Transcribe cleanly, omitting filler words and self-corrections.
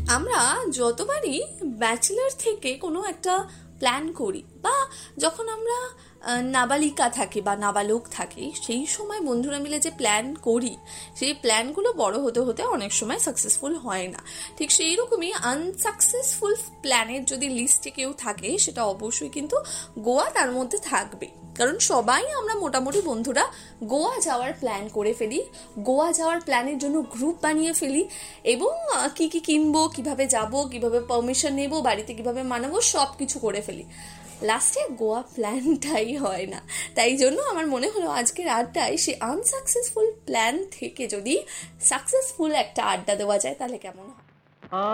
আমরা যতবারই ব্যাচেলার থেকে কোনো একটা প্ল্যান করি বা যখন আমরা নাবালিকা থাকি বা নাবালক থাকি, সেই সময় বন্ধুরা মিলে যে প্ল্যান করি, সেই প্ল্যানগুলো বড় হতে হতে অনেক সময় সাকসেসফুল হয় না। ঠিক সেই রকমই আনসাকসেসফুল প্ল্যানের যদি লিস্টে কেউ থাকে, সেটা অবশ্যই কিন্তু গোয়া তার মধ্যে থাকবে। কারণ সবাই আমরা মোটামুটি বন্ধুরা গোয়া যাওয়ার প্ল্যান করে ফেলি, গোয়া যাওয়ার প্ল্যানের জন্য গ্রুপ বানিয়ে ফেলি এবং কি কি কিনবো, কিভাবে যাব, কিভাবে পারমিশন নেব, বাড়িতে কিভাবে মানাবো, সব কিছু করে ফেলি। লাস্টে গোয়া প্ল্যানটাই হয় না। তাই জন্য আমার মনে হলো আজকের আড্ডায় সে আনসাকসেসফুল প্ল্যান থেকে যদি সাকসেসফুল একটা আড্ডা দেওয়া যায়, তাহলে কেমন হয়।